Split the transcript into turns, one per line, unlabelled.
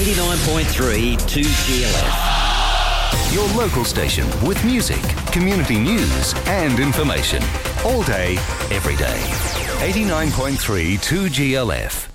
89.3 2GLF.
Your local station with music, community news and information. All day, every day. 89.3 2GLF.